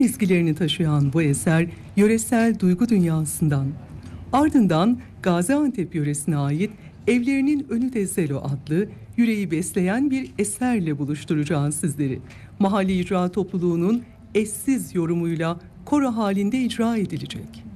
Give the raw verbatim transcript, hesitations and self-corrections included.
ezgilerini taşıyan bu eser yöresel duygu dünyasından. Ardından Gaziantep yöresine ait Evlerinin Önü de Zelo adlı yüreği besleyen bir eserle buluşturacağız sizleri. Mahalli icra topluluğunun eşsiz yorumuyla koro halinde icra edilecek.